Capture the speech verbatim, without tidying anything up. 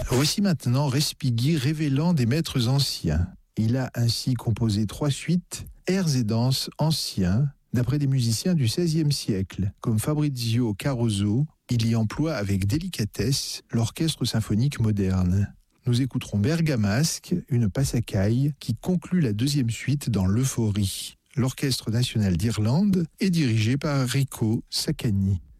Voici maintenant Respighi révélant des maîtres anciens. Il a ainsi composé trois suites, airs et danses anciens, d'après des musiciens du seizième siècle, comme Fabrizio Caroso. Il y emploie avec délicatesse l'orchestre symphonique moderne. Nous écouterons Bergamasque, une passacaille qui conclut la deuxième suite dans l'euphorie. L'Orchestre national d'Irlande est dirigé par Rico Saccani.